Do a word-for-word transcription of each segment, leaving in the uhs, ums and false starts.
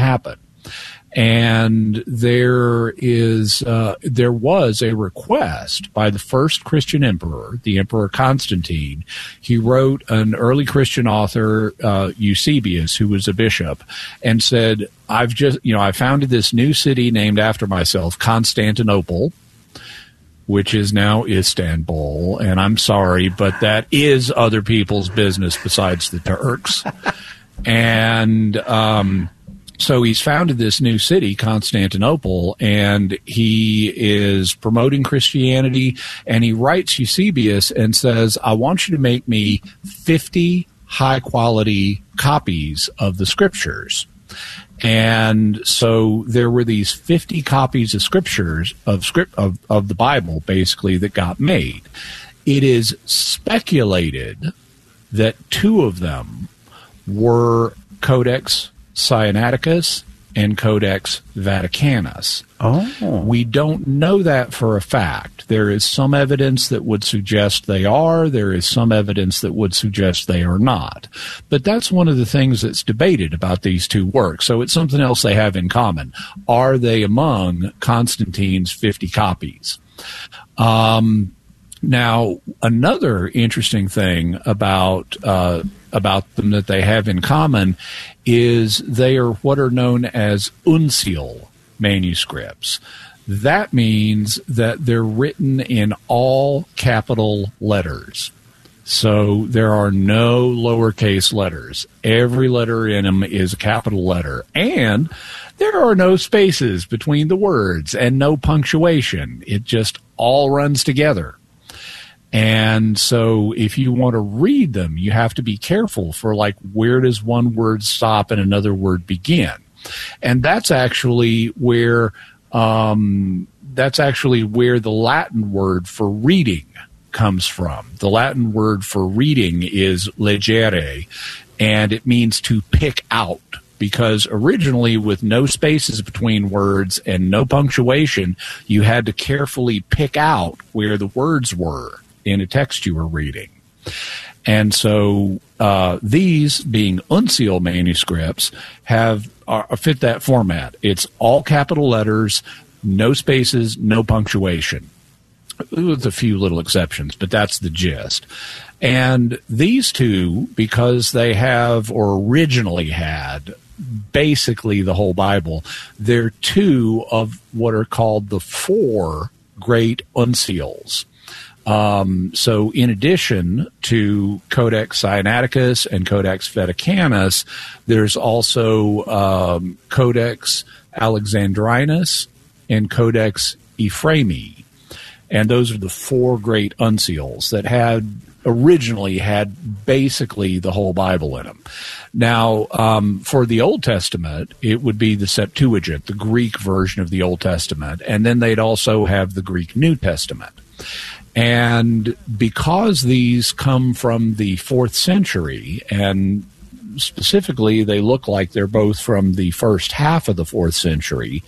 happen. And there is, uh, there was a request by the first Christian emperor, the Emperor Constantine. He wrote an early Christian author, uh, Eusebius, who was a bishop, and said, I've just, you know, I founded this new city named after myself, Constantinople, which is now Istanbul. And I'm sorry, but that is other people's business besides the Turks. And, um, So he's founded this new city, Constantinople, and he is promoting Christianity, and he writes Eusebius and says, I want you to make me fifty high-quality copies of the Scriptures. And so there were these fifty copies of Scriptures, of script of, of the Bible, basically, that got made. It is speculated that two of them were Codex Sinaiticus and Codex Vaticanus. Oh. We don't know that for a fact. There is some evidence that would suggest they are. There is some evidence that would suggest they are not. But that's one of the things that's debated about these two works. So it's something else they have in common. Are they among Constantine's fifty copies? Um, now, another interesting thing about uh, about them that they have in common is they are what are known as uncial manuscripts. That means that they're written in all capital letters. So there are no lowercase letters. Every letter in them is a capital letter. And there are no spaces between the words and no punctuation. It just all runs together. And so if you want to read them, you have to be careful for, like, where does one word stop and another word begin? And that's actually where um, that's actually where the Latin word for reading comes from. The Latin word for reading is legere, and it means to pick out. Because originally, with no spaces between words and no punctuation, you had to carefully pick out where the words were in a text you were reading. And so uh, these, being uncial manuscripts, have uh, fit that format. It's all capital letters, no spaces, no punctuation, with a few little exceptions, but that's the gist. And these two, because they have, or originally had, basically the whole Bible, they're two of what are called the four great uncials. Um, so in addition to Codex Sinaiticus and Codex Vaticanus, there's also um, Codex Alexandrinus and Codex Ephraemi. And those are the four great uncials that had originally had basically the whole Bible in them. Now, um, for the Old Testament, it would be the Septuagint, the Greek version of the Old Testament, and then they'd also have the Greek New Testament. And because these come from the fourth century, and specifically they look like they're both from the first half of the fourth century,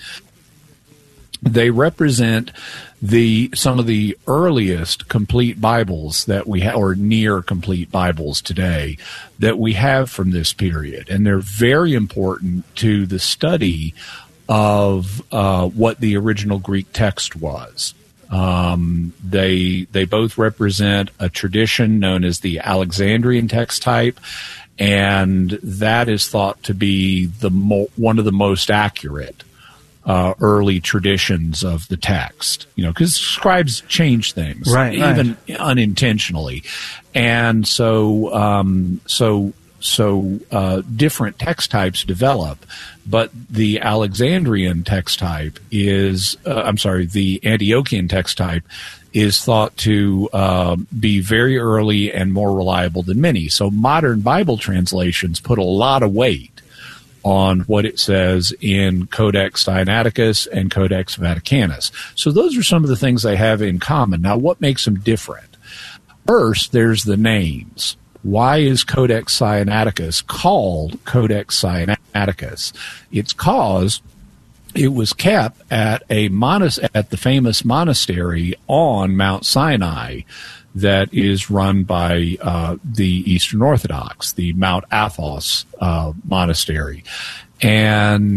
they represent the some of the earliest complete Bibles that we have, or near complete Bibles today, that we have from this period. And they're very important to the study of uh, what the original Greek text was. Um, they they both represent a tradition known as the Alexandrian text type, and that is thought to be the mo- one of the most accurate uh, early traditions of the text. You know, because scribes change things, right, even right. unintentionally, and so um, so. So uh, different text types develop, but the Alexandrian text type is, uh, I'm sorry, the Antiochian text type is thought to uh, be very early and more reliable than many. So modern Bible translations put a lot of weight on what it says in Codex Sinaiticus and Codex Vaticanus. So those are some of the things they have in common. Now, what makes them different? First, there's the names. Why is Codex Sinaiticus called Codex Sinaiticus? It's because it was kept at a monas- at the famous monastery on Mount Sinai that is run by uh, the Eastern Orthodox, the Mount Athos uh, monastery. And